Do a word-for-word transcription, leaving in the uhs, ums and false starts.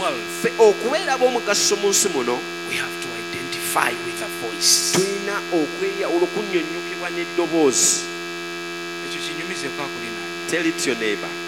world, Ffe okubeera ab'omugaso mu nsi muno we have to identify with a voice. tulina okweyawula okunnyonnyokebwa n'eddoboozi. Ekyo kinyumizeko akulinaanya. Tell it to your neighbor.